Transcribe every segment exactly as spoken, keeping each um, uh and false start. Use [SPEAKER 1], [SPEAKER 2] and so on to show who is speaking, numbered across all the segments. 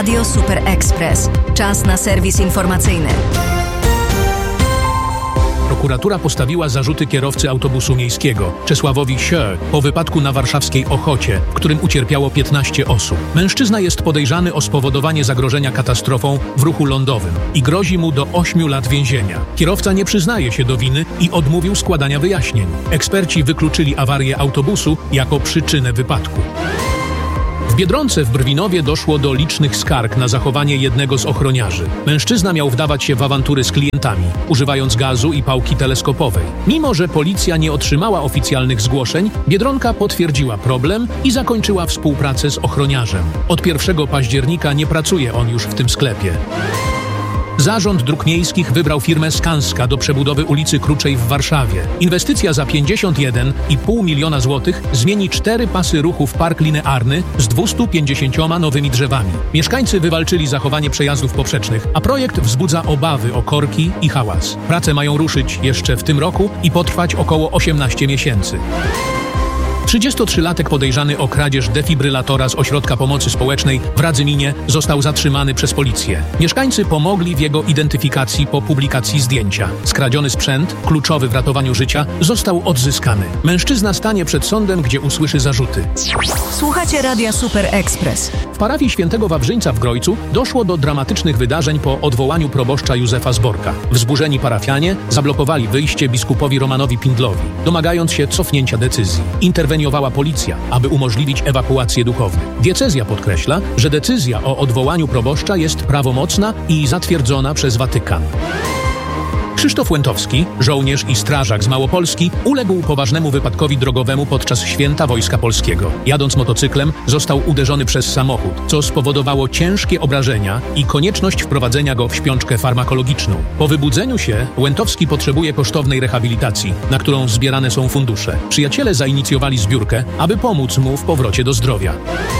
[SPEAKER 1] Radio Super Express. Czas na serwis informacyjny.
[SPEAKER 2] Prokuratura postawiła zarzuty kierowcy autobusu miejskiego, Czesławowi Scher, po wypadku na warszawskiej Ochocie, w którym ucierpiało piętnaście osób. Mężczyzna jest podejrzany o spowodowanie zagrożenia katastrofą w ruchu lądowym i grozi mu do ośmiu lat więzienia. Kierowca nie przyznaje się do winy i odmówił składania wyjaśnień. Eksperci wykluczyli awarię autobusu jako przyczynę wypadku. W Biedronce w Brwinowie doszło do licznych skarg na zachowanie jednego z ochroniarzy. Mężczyzna miał wdawać się w awantury z klientami, używając gazu i pałki teleskopowej. Mimo że policja nie otrzymała oficjalnych zgłoszeń, Biedronka potwierdziła problem i zakończyła współpracę z ochroniarzem. Od pierwszego października nie pracuje on już w tym sklepie. Zarząd Dróg Miejskich wybrał firmę Skanska do przebudowy ulicy Kruczej w Warszawie. Inwestycja za pięćdziesiąt jeden i pół miliona złotych zmieni cztery pasy ruchu w park linearny z dwustu pięćdziesięcioma nowymi drzewami. Mieszkańcy wywalczyli zachowanie przejazdów poprzecznych, a projekt wzbudza obawy o korki i hałas. Prace mają ruszyć jeszcze w tym roku i potrwać około osiemnaście miesięcy. trzydziestotrzylatek podejrzany o kradzież defibrylatora z ośrodka pomocy społecznej w Radzyminie został zatrzymany przez policję. Mieszkańcy pomogli w jego identyfikacji po publikacji zdjęcia. Skradziony sprzęt, kluczowy w ratowaniu życia, został odzyskany. Mężczyzna stanie przed sądem, gdzie usłyszy zarzuty.
[SPEAKER 1] Słuchacie Radia Super Express.
[SPEAKER 2] W parafii Świętego Wawrzyńca w Grojcu doszło do dramatycznych wydarzeń po odwołaniu proboszcza Józefa Zborka. Wzburzeni parafianie zablokowali wyjście biskupowi Romanowi Pindlowi, domagając się cofnięcia decyzji. Interweniowała policja, aby umożliwić ewakuację duchownych. Diecezja podkreśla, że decyzja o odwołaniu proboszcza jest prawomocna i zatwierdzona przez Watykan. Krzysztof Łętowski, żołnierz i strażak z Małopolski, uległ poważnemu wypadkowi drogowemu podczas Święta Wojska Polskiego. Jadąc motocyklem, został uderzony przez samochód, co spowodowało ciężkie obrażenia i konieczność wprowadzenia go w śpiączkę farmakologiczną. Po wybudzeniu się Łętowski potrzebuje kosztownej rehabilitacji, na którą zbierane są fundusze. Przyjaciele zainicjowali zbiórkę, aby pomóc mu w powrocie do zdrowia.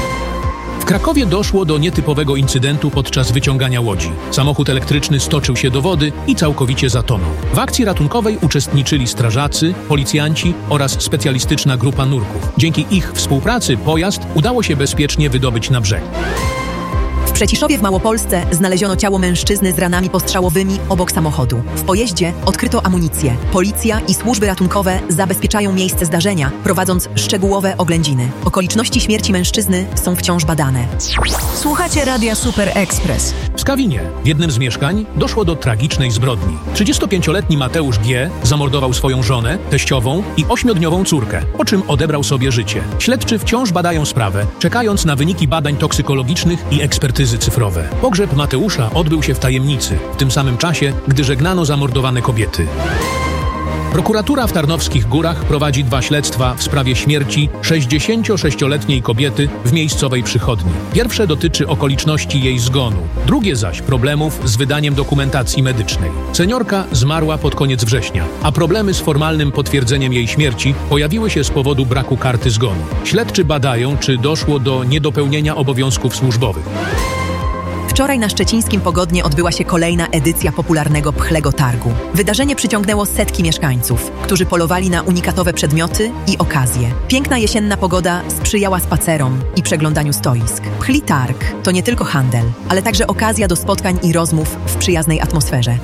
[SPEAKER 2] W Krakowie doszło do nietypowego incydentu podczas wyciągania łodzi. Samochód elektryczny stoczył się do wody i całkowicie zatonął. W akcji ratunkowej uczestniczyli strażacy, policjanci oraz specjalistyczna grupa nurków. Dzięki ich współpracy pojazd udało się bezpiecznie wydobyć na brzeg.
[SPEAKER 3] W Przeciszowie w Małopolsce znaleziono ciało mężczyzny z ranami postrzałowymi obok samochodu. W pojeździe odkryto amunicję. Policja i służby ratunkowe zabezpieczają miejsce zdarzenia, prowadząc szczegółowe oględziny. Okoliczności śmierci mężczyzny są wciąż badane.
[SPEAKER 1] Słuchacie Radia Super Express.
[SPEAKER 2] W Skawinie, w jednym z mieszkań, doszło do tragicznej zbrodni. trzydziestopięcioletni Mateusz G. zamordował swoją żonę, teściową i ośmiodniową córkę, po czym odebrał sobie życie. Śledczy wciąż badają sprawę, czekając na wyniki badań toksykologicznych i ekspertyzy cyfrowe. Pogrzeb Mateusza odbył się w tajemnicy, w tym samym czasie, gdy żegnano zamordowane kobiety. Prokuratura w Tarnowskich Górach prowadzi dwa śledztwa w sprawie śmierci sześćdziesięciosześcioletniej kobiety w miejscowej przychodni. Pierwsze dotyczy okoliczności jej zgonu, drugie zaś problemów z wydaniem dokumentacji medycznej. Seniorka zmarła pod koniec września, a problemy z formalnym potwierdzeniem jej śmierci pojawiły się z powodu braku karty zgonu. Śledczy badają, czy doszło do niedopełnienia obowiązków służbowych.
[SPEAKER 3] Wczoraj na szczecińskim Pogodnie odbyła się kolejna edycja popularnego Pchlego Targu. Wydarzenie przyciągnęło setki mieszkańców, którzy polowali na unikatowe przedmioty i okazje. Piękna jesienna pogoda sprzyjała spacerom i przeglądaniu stoisk. Pchli Targ to nie tylko handel, ale także okazja do spotkań i rozmów w przyjaznej atmosferze.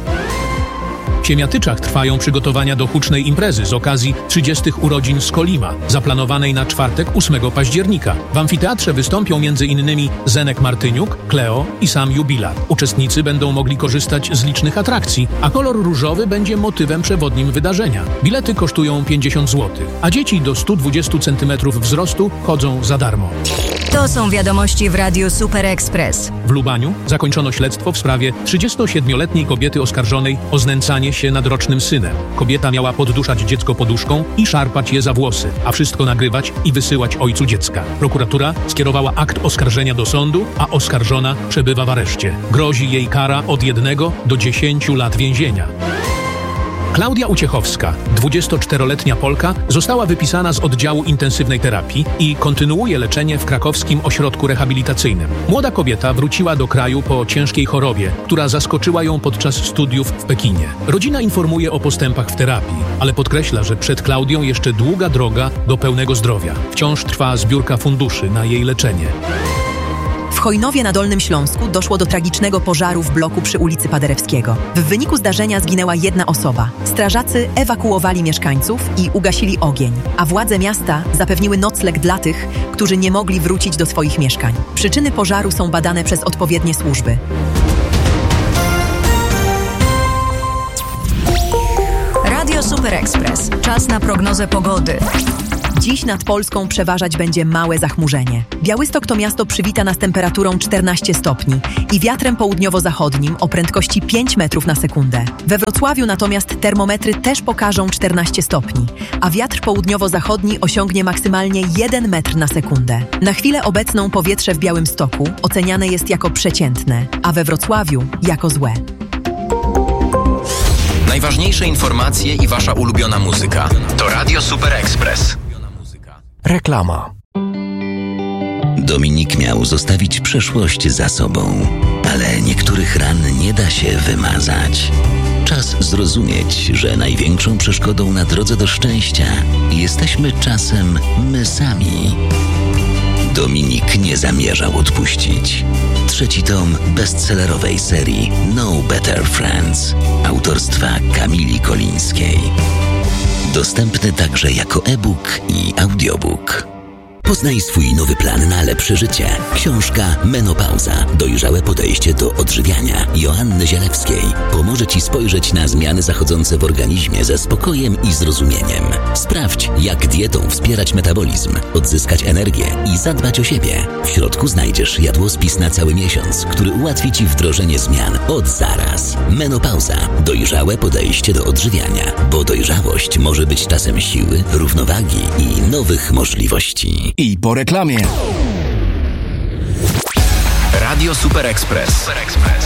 [SPEAKER 2] W Siemiatyczach trwają przygotowania do hucznej imprezy z okazji trzydziestych urodzin Skolima, zaplanowanej na czwartek ósmego października. W amfiteatrze wystąpią między innymi Zenek Martyniuk, Kleo i sam jubilat. Uczestnicy będą mogli korzystać z licznych atrakcji, a kolor różowy będzie motywem przewodnim wydarzenia. Bilety kosztują pięćdziesiąt złotych, a dzieci do stu dwudziestu centymetrów wzrostu chodzą za darmo.
[SPEAKER 1] To są wiadomości w Radiu Super Express.
[SPEAKER 2] W Lubaniu zakończono śledztwo w sprawie trzydziestosiedmioletniej kobiety oskarżonej o znęcanie się nad rocznym synem. Kobieta miała podduszać dziecko poduszką i szarpać je za włosy, a wszystko nagrywać i wysyłać ojcu dziecka. Prokuratura skierowała akt oskarżenia do sądu, a oskarżona przebywa w areszcie. Grozi jej kara od jednego do dziesięciu lat więzienia. Klaudia Uciechowska, dwudziestoczteroletnia Polka, została wypisana z oddziału intensywnej terapii i kontynuuje leczenie w krakowskim ośrodku rehabilitacyjnym. Młoda kobieta wróciła do kraju po ciężkiej chorobie, która zaskoczyła ją podczas studiów w Pekinie. Rodzina informuje o postępach w terapii, ale podkreśla, że przed Klaudią jeszcze długa droga do pełnego zdrowia. Wciąż trwa zbiórka funduszy na jej leczenie.
[SPEAKER 3] W Chojnowie na Dolnym Śląsku doszło do tragicznego pożaru w bloku przy ulicy Paderewskiego. W wyniku zdarzenia zginęła jedna osoba. Strażacy ewakuowali mieszkańców i ugasili ogień, a władze miasta zapewniły nocleg dla tych, którzy nie mogli wrócić do swoich mieszkań. Przyczyny pożaru są badane przez odpowiednie służby.
[SPEAKER 1] Radio Super Express. Czas na prognozę pogody.
[SPEAKER 3] Dziś nad Polską przeważać będzie małe zachmurzenie. Białystok to miasto przywita nas temperaturą czternaście stopni i wiatrem południowo-zachodnim o prędkości pięć metrów na sekundę. We Wrocławiu natomiast termometry też pokażą czternaście stopni, a wiatr południowo-zachodni osiągnie maksymalnie jeden metr na sekundę. Na chwilę obecną powietrze w Białymstoku oceniane jest jako przeciętne, a we Wrocławiu jako złe.
[SPEAKER 4] Najważniejsze informacje i wasza ulubiona muzyka to Radio Super Express.
[SPEAKER 5] Reklama.
[SPEAKER 6] Dominik miał zostawić przeszłość za sobą, ale niektórych ran nie da się wymazać. Czas zrozumieć, że największą przeszkodą na drodze do szczęścia jesteśmy czasem my sami. Dominik nie zamierzał odpuścić. Trzeci tom bestsellerowej serii No Better Friends autorstwa Kamili Kolińskiej. Dostępny także jako e-book i audiobook. Poznaj swój nowy plan na lepsze życie. Książka Menopauza. Dojrzałe podejście do odżywiania Joanny Zielewskiej pomoże Ci spojrzeć na zmiany zachodzące w organizmie ze spokojem i zrozumieniem. Sprawdź, jak dietą wspierać metabolizm, odzyskać energię i zadbać o siebie. W środku znajdziesz jadłospis na cały miesiąc, który ułatwi Ci wdrożenie zmian od zaraz. Menopauza. Dojrzałe podejście do odżywiania, bo dojrzałość może być czasem siły, równowagi i nowych możliwości.
[SPEAKER 5] I po reklamie.
[SPEAKER 4] Radio Super Express. Super Express.